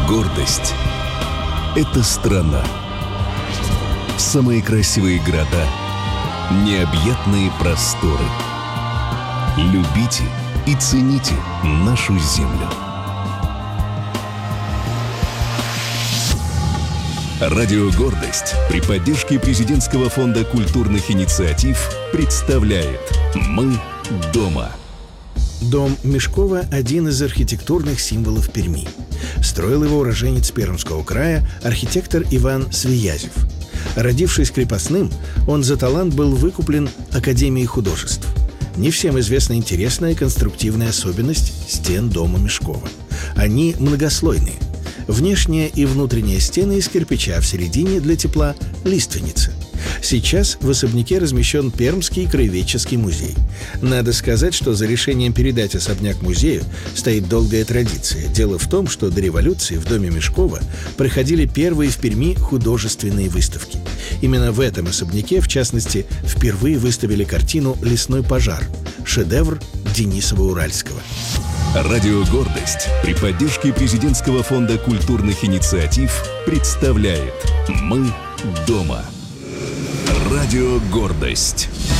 Гордость — это страна. Самые красивые города, необъятные просторы. Любите и цените нашу землю. Радио «Гордость» при поддержке Президентского фонда культурных инициатив представляет «Мы дома». Дом Мешкова – один из архитектурных символов Перми. Строил его уроженец Пермского края архитектор Иван Свиязев. Родившись крепостным, он за талант был выкуплен Академией художеств. Не всем известна интересная конструктивная особенность стен дома Мешкова. Они многослойные. Внешняя и внутренняя стены из кирпича, в середине для тепла – лиственница. Сейчас в особняке размещен Пермский краеведческий музей. Надо сказать, что за решением передать особняк музею стоит долгая традиция. Дело в том, что до революции в доме Мешкова проходили первые в Перми художественные выставки. Именно в этом особняке, в частности, впервые выставили картину «Лесной пожар» – шедевр Денисова-Уральского. Радио «Гордость» при поддержке Президентского фонда культурных инициатив представляет «Мы дома». Радио «Гордость».